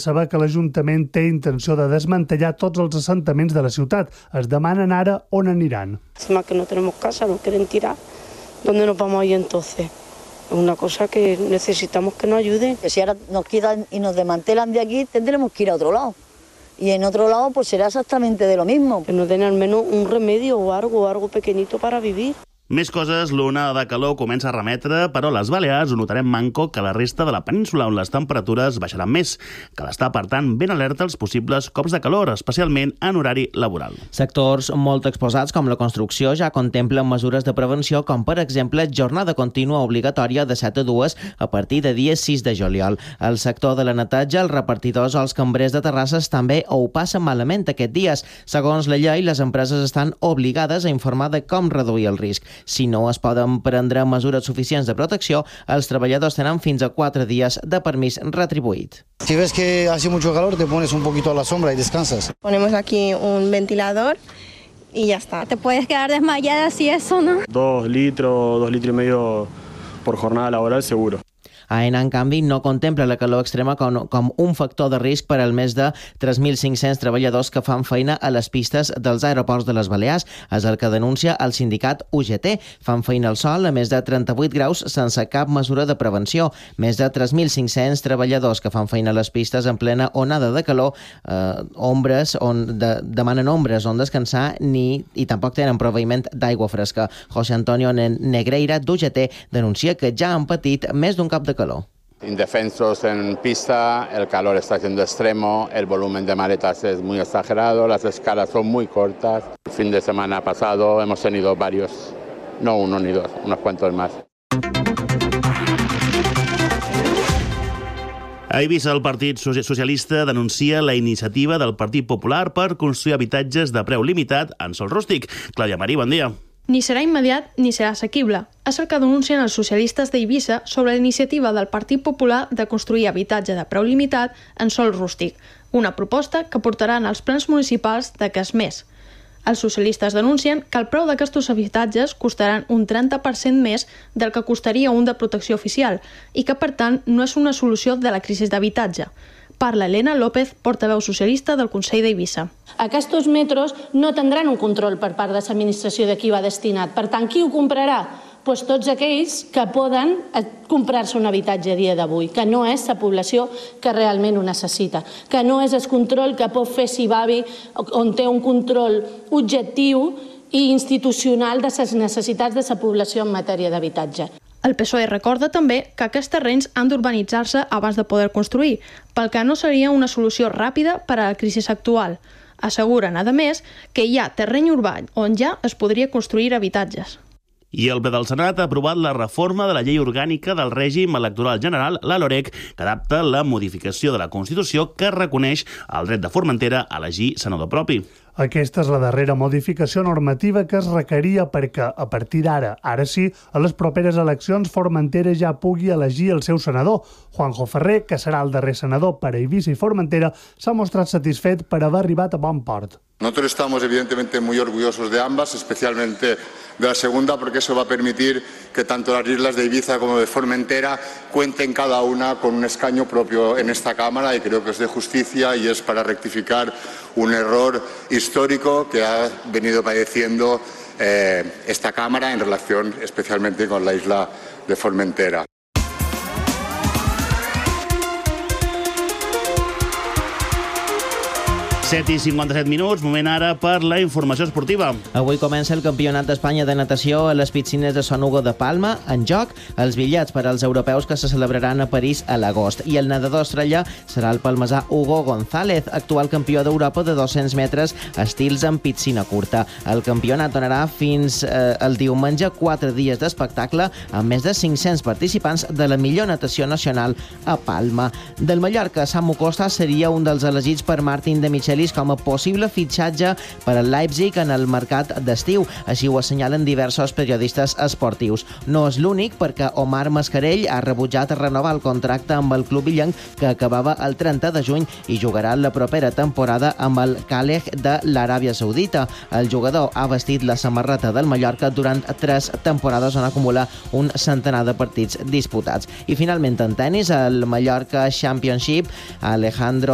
saber que l'Ajuntament té intenció de desmantellar tots els assentaments de la ciutat. Es demanen ara on aniran. Encima que no tenemos casa, nos quieren tirar. ¿Dónde nos vamos a ir entonces? Es una cosa que necesitamos que nos ayuden. Si ahora nos quitan y nos desmantelan de aquí, tendremos que ir a otro lado. Y en otro lado pues será exactamente de lo mismo. Que nos den al menos un remedio o algo pequeñito para vivir. Més coses, l'onada de calor comença a remetre, però a les Balears ho notarem manco que la resta de la península, on les temperatures baixaran més. Cal estar, per tant, ben alerta als possibles cops de calor, especialment en horari laboral. Sectors molt exposats, com la construcció, ja contemplen mesures de prevenció, com per exemple jornada contínua obligatòria de 7 a 2 a partir de dia 6 de juliol. El sector de la neteja, els repartidors o els cambrers de terrasses també ho passen malament aquests dies. Segons la llei, les empreses estan obligades a informar de com reduir el risc. Si no es poden prendre mesures suficients de protecció, els treballadors tenen fins a 4 dies de permís retribuït. Si ves que hace mucho calor, te pones un poquito a la sombra y descansas. Ponemos aquí un ventilador y ya está. Te puedes quedar desmayada si eso, ¿no? 2 litros y medio por jornada laboral seguro. AENA, en canvi, no contempla la calor extrema com un factor de risc per al més de 3.500 treballadors que fan feina a les pistes dels aeroports de les Balears. És el que denuncia el sindicat UGT. Fan feina al sol a més de 38 graus sense cap mesura de prevenció. Més de 3.500 treballadors que fan feina a les pistes en plena onada de calor, demanen ombres on descansar i tampoc tenen proveïment d'aigua fresca. José Antonio Negreira, d'UGT, denuncia que ja han patit més d'un cop de calor. Indefensos en pista, el calor está siendo extremo, el volumen de maletas es muy exagerado, las escalas son muy cortas. El fin de semana pasado hemos tenido varios, no uno ni dos, unos cuantos más. A Eivissa, el Partit Socialista denuncia la iniciativa del Partit Popular per construir habitatges de preu limitat en sòl rústic. Clàudia Marí, bon dia. Ni serà immediat ni serà assequible. És el que denuncien els socialistes d'Eivissa sobre la iniciativa del Partit Popular de construir habitatge de preu limitat en sòl rústic, una proposta que portaran als plens municipals de cas més. Els socialistes denuncien que el preu d'aquests habitatges costaran un 30% més del que costaria un de protecció oficial i que, per tant, no és una solució de la crisi d'habitatge. Parla Elena López, portaveu socialista del Consell d'Eivissa. Aquests metros no tindran un control per part de l'administració de qui va destinat. Per tant, qui ho comprarà? Doncs tots aquells que poden comprar-se un habitatge a dia d'avui, que no és la població que realment ho necessita, que no és el control que pot fer Sibavi, on té un control objectiu i institucional de les necessitats de la població en matèria d'habitatge. El PSOE recorda també que aquests terrenys han d'urbanitzar-se abans de poder construir, pel que no seria una solució ràpida per a la crisi actual. Asseguren, a més, que hi ha terreny urbà on ja es podria construir habitatges. I el ple del Senat ha aprovat la reforma de la llei orgànica del règim electoral general, la LOREC, que adapta la modificació de la Constitució que reconeix el dret de Formentera a elegir senador propi. Aquesta és la darrera modificació normativa que es requeria perquè, a partir d'ara, ara sí, a les properes eleccions Formentera ja pugui elegir el seu senador. Juanjo Ferrer, que serà el darrer senador per a Eivissa i Formentera, s'ha mostrat satisfet per haver arribat a bon port. Nosotros estamos evidentemente muy orgullosos de ambas, especialmente de la segunda, porque eso va a permitir que tanto las islas de Ibiza como de Formentera cuenten cada una con un escaño propio en esta Cámara, y creo que es de justicia y es para rectificar un error histórico que ha venido padeciendo esta Cámara en relación especialmente con la isla de Formentera. 7:57 minuts, moment ara per la informació esportiva. Avui comença el Campionat d'Espanya de natació a les piscines de Son Hugo de Palma. En joc, els bitllets per als europeus que se celebraran a París a l'agost. I el nedador estrella serà el palmesà Hugo González, actual campió d'Europa de 200 metres estils en piscina curta. El campionat donarà fins el diumenge 4 dies d'espectacle amb més de 500 participants de la millor natació nacional a Palma. Del Mallorca, Samu Costa seria un dels elegits per Martin de Michelis com a possible fitxatge per al Leipzig en el mercat d'estiu. Així ho assenyalen diversos periodistes esportius. No és l'únic, perquè Omar Mascarell ha rebutjat renovar el contracte amb el club illenc, que acabava el 30 de juny i jugarà la propera temporada amb el Khalej de l'Aràbia Saudita. El jugador ha vestit la samarreta del Mallorca durant 3 temporades on acumula un centenar de partits disputats. I finalment en tennis, el Mallorca Championship, Alejandro